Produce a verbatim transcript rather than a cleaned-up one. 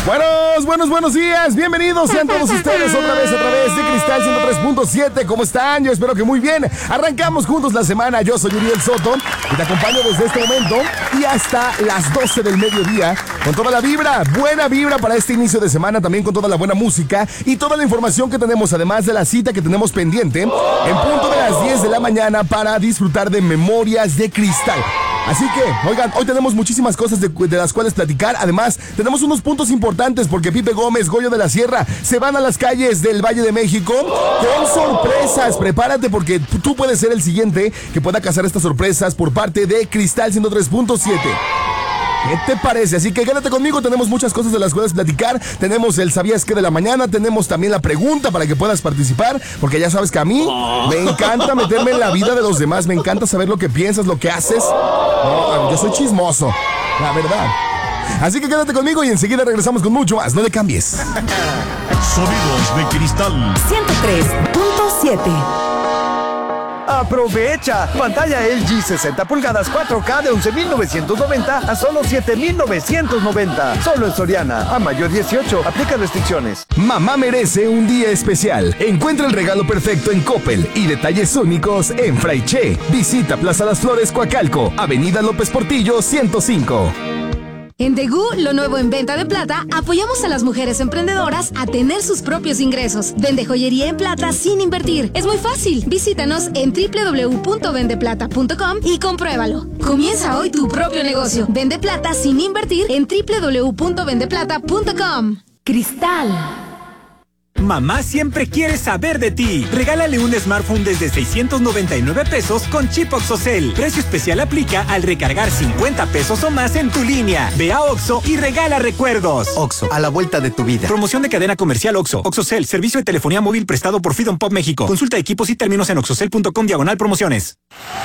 Buenos, buenos, buenos días. Bienvenidos sean todos ustedes otra vez a través de Cristal ciento tres punto siete. ¿Cómo están? Yo espero que muy bien. Arrancamos juntos la semana. Yo soy Uriel Soto y te acompaño desde este momento y hasta las doce del mediodía con toda la vibra, buena vibra para este inicio de semana, también con toda la buena música y toda la información que tenemos, además de la cita que tenemos pendiente en punto de las diez de la mañana para disfrutar de Memorias de Cristal. Así que, oigan, hoy tenemos muchísimas cosas de, de las cuales platicar. Además, tenemos unos puntos importantes porque Pipe Gómez, Goyo de la Sierra, se van a las calles del Valle de México con sorpresas. Prepárate porque tú puedes ser el siguiente que pueda cazar estas sorpresas por parte de Cristal ciento tres punto siete. ¿Qué te parece? Así que quédate conmigo, tenemos muchas cosas de las cuales platicar. Tenemos el ¿sabías qué de la mañana? Tenemos también la pregunta para que puedas participar, porque ya sabes que a mí me encanta meterme en la vida de los demás. Me encanta saber lo que piensas, lo que haces. No, yo soy chismoso, la verdad. Así que quédate conmigo y enseguida regresamos con mucho más. No le cambies. Sonidos de Cristal ciento tres punto siete. ¡Aprovecha! Pantalla L G sesenta pulgadas cuatro K de once mil novecientos noventa a solo siete mil novecientos noventa. Solo en Soriana. A mayo dieciocho. Aplica restricciones. Mamá merece un día especial. Encuentra el regalo perfecto en Coppel y detalles únicos en Fraiche. Visita Plaza Las Flores, Coacalco, Avenida López Portillo ciento cinco. En Degú, lo nuevo en venta de plata, apoyamos a las mujeres emprendedoras a tener sus propios ingresos. Vende joyería en plata sin invertir. Es muy fácil. Visítanos en doble u doble u doble u punto vende plata punto com y compruébalo. Comienza hoy tu propio negocio. Vende plata sin invertir en doble u doble u doble u punto vende plata punto com. Cristal. Mamá siempre quiere saber de ti. Regálale un smartphone desde seiscientos noventa y nueve pesos con chip OXXOCEL. Precio especial aplica al recargar cincuenta pesos o más en tu línea. Ve a Oxxo y regala recuerdos. Oxxo, a la vuelta de tu vida. Promoción de cadena comercial Oxxo. OXXOCEL, servicio de telefonía móvil prestado por Freedom Pop México. Consulta equipos y términos en oxxocel punto com diagonal promociones.